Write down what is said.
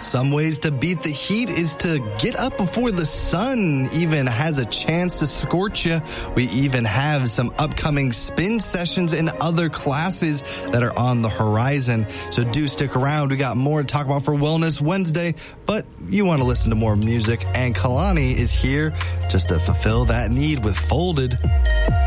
Some ways to beat the heat is to get up before the sun even has a chance to scorch you. We even have some upcoming spin sessions in other classes that are on the horizon. So do stick around. We got more to talk about for Wellness Wednesday, but you want to listen to more music, and Kalani is here just to fulfill that need with Folded.